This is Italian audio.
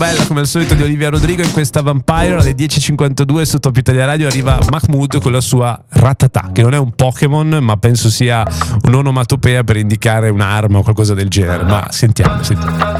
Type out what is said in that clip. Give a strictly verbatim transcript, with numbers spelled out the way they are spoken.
Bella come al solito di Olivia Rodrigo in questa Vampire. Alle dieci e cinquantadue su Top Italia Radio arriva Mahmood con la sua Ratata, che non è un Pokémon ma penso sia un'onomatopea per indicare un'arma o qualcosa del genere. Ma sentiamo, sentiamo.